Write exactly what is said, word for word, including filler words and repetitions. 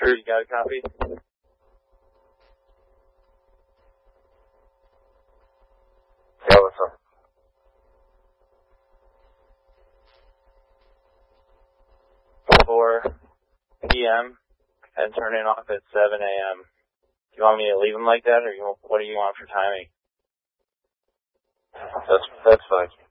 Sure, you got a copy? Yeah, what's up? four P M and turning off at seven A M Do you want me to leave them like that, or you, what do you want for timing? That's, that's fine.